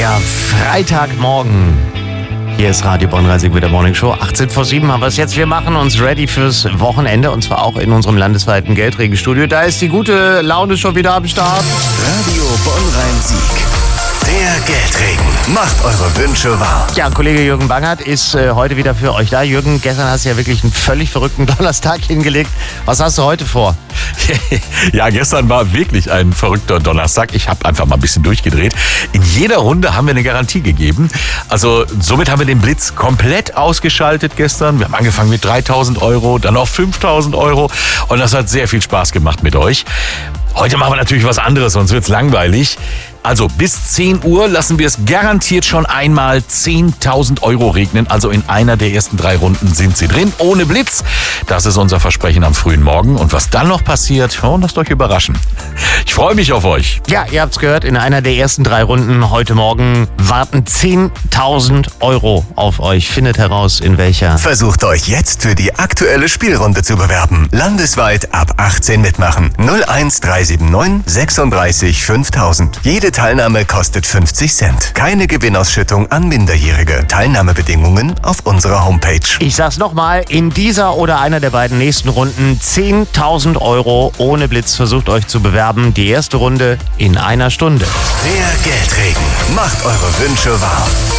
Ja, Freitagmorgen. Hier ist Radio Bonn-Rhein-Sieg mit der Morning Show. 18 vor 7 haben wir es jetzt. Wir machen uns ready fürs Wochenende und zwar auch in unserem landesweiten Geldregenstudio. Da ist die gute Laune schon wieder am Start. Radio Bonn-Rhein-Sieg. Der Geldregen. Macht eure Wünsche wahr. Ja, Kollege Jürgen Bangert ist heute wieder für euch da. Jürgen, gestern hast du ja wirklich einen völlig verrückten Donnerstag hingelegt. Was hast du heute vor? Ja, gestern war wirklich ein verrückter Donnerstag. Ich habe einfach mal ein bisschen durchgedreht. In jeder Runde haben wir eine Garantie gegeben. Also somit haben wir den Blitz komplett ausgeschaltet gestern. Wir haben angefangen mit 3.000 €, dann auf 5.000 € und das hat sehr viel Spaß gemacht mit euch. Heute machen wir natürlich was anderes, sonst wird's langweilig. Also bis 10 Uhr lassen wir es garantiert schon einmal 10.000 € regnen. Also in einer der ersten 3 Runden sind sie drin, ohne Blitz. Das ist unser Versprechen am frühen Morgen. Und was dann noch passiert, lasst euch überraschen. Ich freue mich auf euch. Ja, ihr habt's gehört, in einer der ersten 3 Runden heute Morgen warten 10.000 € auf euch. Findet heraus, in welcher. Versucht euch jetzt für die aktuelle Spielrunde zu bewerben. Landesweit ab 18 mitmachen. 01379 36 5000. Jede Teilnahme kostet 50 Cent. Keine Gewinnausschüttung an Minderjährige. Teilnahmebedingungen auf unserer Homepage. Ich sag's nochmal, in dieser oder einer der beiden nächsten Runden 10.000 € ohne Blitz. Versucht euch zu bewerben. Die erste Runde in einer Stunde. Der Geldregen. Macht eure Wünsche wahr.